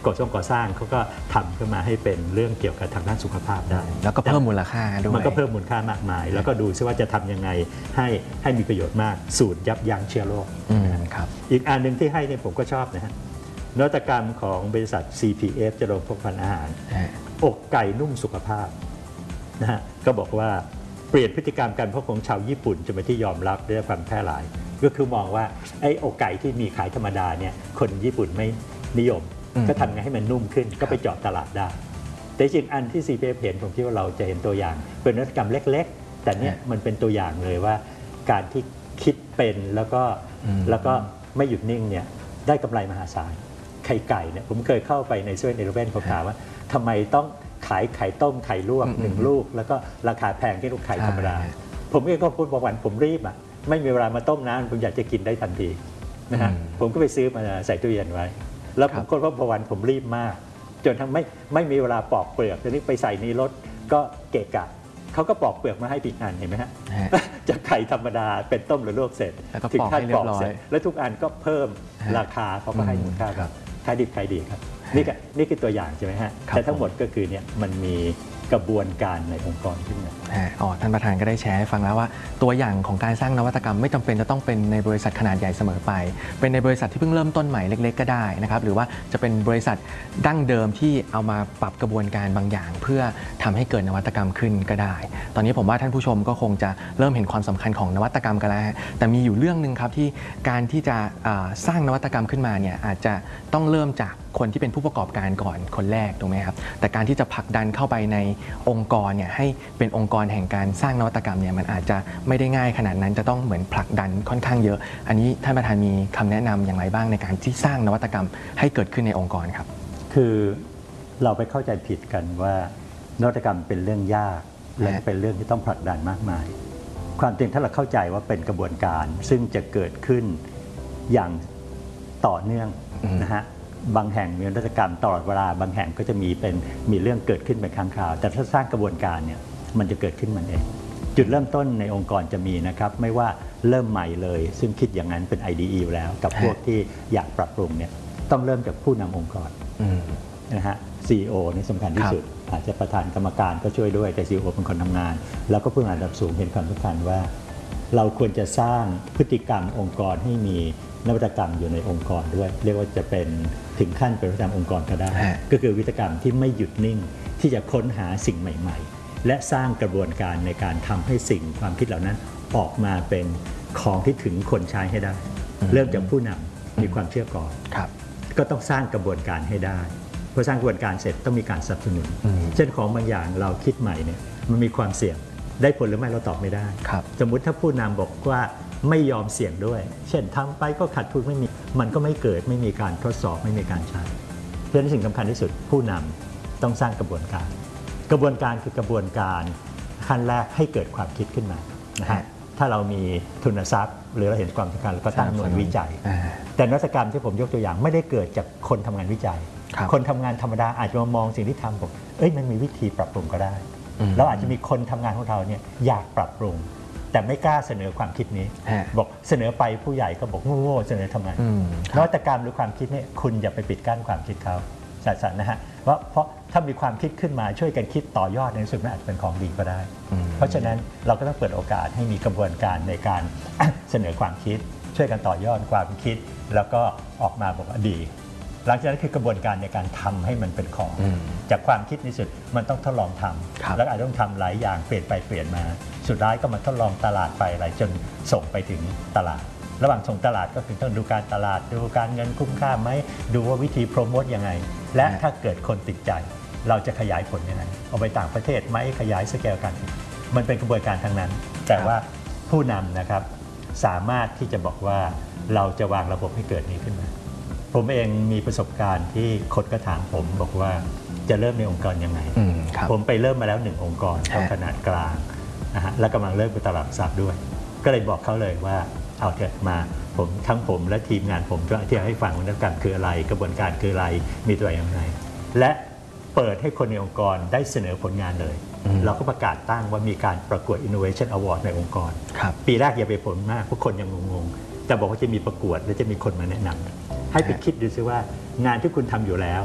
ก่อสร้างเขาก็ทำขึ้นมาให้เป็นเรื่องเกี่ยวกับทางด้านสุขภาพได้แล้วก็เพิ่มมูลค่าด้วยมันก็เพิ่มมูลค่ามากมายแล้วก็ดูซิว่าจะทำยังไงให้มีประโยชน์มากสูตรยับยั้งเชื้อโรคครับอีกอันหนึ่งที่ให้เนี่ยผมก็ชอบนะฮะนวัตกรรมของบริษัท CPF เจริญพกพันอาหารอกไก่นุ่มสุขภาพนะฮะก็บอกว่าเปลี่ยนพฤติกรรมการพกของชาวญี่ปุ่นจนเป็นที่ยอมรับได้ความแพร่หลายก็คือมองว่าไอ้อกไก่ที่มีขายธรรมดาเนี่ยคนญี่ปุ่นไม่นิยมก็ทำไงให้มันนุ่มขึ้นก็ไปเจาะตลาดได้แต่จริงอันที่ CPF เห็นผมคิดว่าเราจะเห็นตัวอย่างเป็นนวัตกรรมเล็กๆแต่เนี่ยมันเป็นตัวอย่างเลยว่าการที่คิดเป็นแล้วก็ไม่หยุดนิ่งเนี่ยได้กำไรมหาศาลไข่ไก่เนี่ยผมเคยเข้าไปในเซเว่นอีเลฟเว่นผมถามว่าทำไมต้องขายไข่ต้มไข่ลวก1 ลูกแล้วก็ราคาแพงที่ลูกไข่ธรรมดาผมเองก็พูดบางวันผมรีบอ่ะไม่มีเวลามาต้มน้ำผมอยากจะกินได้ทันทีนะฮะผมก็ไปซื้อมาใส่ตู้เย็นไว้แล้วผมคนว่าบางวันผมรีบมากจนทำไม่มีเวลาปอกเปลือกทีนี้ไปใส่ในรถก็เกะกะเขาก็ปอกเปลือกมาให้ปีกอันเห็นไหมฮะจากไข่ธรรมดาเป็นต้มหรือลวกเสร็จถึงขั้นปอกเสร็จแล้วทุกอันก็เพิ่มราคาเขาก็ให้มูลค่าครับขายดิบขายดีครับนี่คือตัวอย่างใช่ไหมฮะแต่ทั้งหมดก็คือเนี่ยมันมีกระบวนการในองค์กรขึ้นมาท่านประธานก็ได้แชร์ให้ฟังแล้วว่าตัวอย่างของการสร้างนวัตกรรมไม่จำเป็นจะต้องเป็นในบริษัทขนาดใหญ่เสมอไปเป็นในบริษัทที่เพิ่งเริ่มต้นใหม่เล็กๆก็ได้นะครับหรือว่าจะเป็นบริษัทดั้งเดิมที่เอามาปรับกระบวนการบางอย่างเพื่อทำให้เกิดนวัตกรรมขึ้นก็ได้ตอนนี้ผมว่าท่านผู้ชมก็คงจะเริ่มเห็นความสำคัญของนวัตกรรมกันแล้วแต่มีอยู่เรื่องนึงครับที่การที่จะสร้างนวัตกรรมขึ้นมาเนี่ยอาจจะต้องเริ่มจากคนที่เป็นผู้ประกอบการก่อนคนแรกถูกไหมครับแต่การที่จะผลักดันเข้าไปในองค์กรเนี่ยให้เป็นองค์กรแห่งการสร้างนวัตกรรมเนี่ยมันอาจจะไม่ได้ง่ายขนาดนั้นจะต้องเหมือนผลักดันค่อนข้างเยอะอันนี้ท่านประธานมีคำแนะนำอย่างไรบ้างในการที่สร้างนวัตกรรมให้เกิดขึ้นในองค์กรครับคือเราไปเข้าใจผิดกันว่านวัตกรรมเป็นเรื่องยากและเป็นเรื่องที่ต้องผลักดันมากมายความจริงถ้าเราเข้าใจว่าเป็นกระบวนการซึ่งจะเกิดขึ้นอย่างต่อเนื่องนะฮะบางแห่งมีนวัตกรรมตลอดเวลาบางแห่งก็จะมีเรื่องเกิดขึ้นเป็นครั้งคราวแต่ถ้าสร้างกระบวนการเนี่ยมันจะเกิดขึ้นมันเองจุดเริ่มต้นในองค์กรจะมีนะครับไม่ว่าเริ่มใหม่เลยซึ่งคิดอย่างนั้นเป็น IDE อยู่แล้วกับพวกที่อยากปรับปรุงเนี่ยต้องเริ่มจากผู้นำองค์กรนะฮะ CEO นี่สำคัญที่สุดอาจจะประธานกรรมการก็ช่วยด้วยแต่ CEO เป็นคนทำงานแล้วก็ผู้บริหารระดับสูงเห็นความสำคัญว่าเราควรจะสร้างพฤติกรรมองค์กรให้มีนวัตกรรมอยู่ในองค์กรด้วยเรียกว่าจะเป็นถึงขั้นเป็นวัฒนธรรมองค์กรก็ได้ก็คือวิธีกรรมที่ไม่หยุดนิ่งที่จะค้นหาสิ่งใหม่ๆและสร้างกระบวนการในการทำให้สิ่งความคิดเหล่านั้นออกมาเป็นของที่ถึงคนใช้ให้ได้เริ่มจากผู้นำมีความเชื่อก่อนก็ต้องสร้างกระบวนการให้ได้พอสร้างกระบวนการเสร็จต้องมีการสนับสนุนเช่นของบางอย่างเราคิดใหม่เนี่ยมันมีความเสี่ยงได้ผลหรือไม่เราตอบไม่ได้สมมุติถ้าผู้นำบอกว่าไม่ยอมเสี่ยงด้วยเช่นทำไปก็ขาดทุนมันก็ไม่เกิดไม่มีการทดสอบไม่มีการใช้เพราะฉะนั้นสิ่งสำคัญที่สุดผู้นำต้องสร้างกระบวนการคือกระบวนการขั้นแรกให้เกิดความคิดขึ้นมานะฮะถ้าเรามีทุนทรัพย์หรือเราเห็นความสำคัญเราก็ตั้งหน่วยวิจัยแต่นวัตกรรมที่ผมยกตัวอย่างไม่ได้เกิดจากคนทำงานวิจัยคนทำงานธรรมดาอาจจะมองสิ่งที่ทำบอกมันมีวิธีปรับปรุงก็ได้แล้วอาจจะมีคนทำงานของเราเนี่ยอยากปรับปรุงแต่ไม่กล้าเสนอความคิดนี้บอกเสนอไปผู้ใหญ่ก็บอกโง่เสนอทำไมนวัตกรรมหรือความคิดนี่คุณอย่าไปปิดกั้นความคิดเขาสัตว์นะฮะเพราะถ้ามีความคิดขึ้นมาช่วยกันคิดต่อยอดในสุดมันอาจจะเป็นของดีก็ได้เพราะฉะนั้นเราก็ต้องเปิดโอกาสให้มีกระบวนการในการเสนอความคิดช่วยกันต่อยอดความคิดแล้วก็ออกมาบอกว่าดีหลังจากนั้นคือกระบวนการในการทำให้มันเป็นของจากความคิดในสุดมันต้องทดลองทำแล้วอาจจะต้องทำหลายอย่างเปลี่ยนไปเปลี่ยนมาสุดท้ายก็มาทดลองตลาดไปอะไรจนส่งไปถึงตลาดระหว่างส่งตลาดก็คือต้องดูการตลาดดูการเงินคุ้มค่าไหมดูว่าวิธีโปรโมทยังไงและถ้าเกิดคนติดใจเราจะขยายผลยังไงเอาไปต่างประเทศไหมขยายสเกลกันมันเป็นกระบวนการทั้งนั้นแต่ว่าผู้นำนะครับสามารถที่จะบอกว่าเราจะวางระบบให้เกิดนี้ขึ้นมาผมเองมีประสบการณ์ที่คนก็ถามผมบอกว่าจะเริ่มในองค์กรยังไงผมไปเริ่มมาแล้ว1องค์กรขนาดกลางนะฮะและกำลังเริ่มไปตลาดหลักทรัพย์ด้วยก็เลยบอกเขาเลยว่าเอาเถอะมาผมและทีมงานผมก็อธิบายให้ฟังว่านวัตกรรมคืออะไรกระบวนการคืออะไรมีตัวอย่างไรและเปิดให้คนในองค์กรได้เสนอผลงานเลยเราก็ประกาศตั้งว่ามีการประกวด Innovation Award ในองค์กรปีแรกอย่าไปผลมากเพราะคนยังงงๆแต่บอกว่าจะมีประกวดและจะมีคนมาแนะนำให้ไปคิดดูซิว่างานที่คุณทำอยู่แล้ว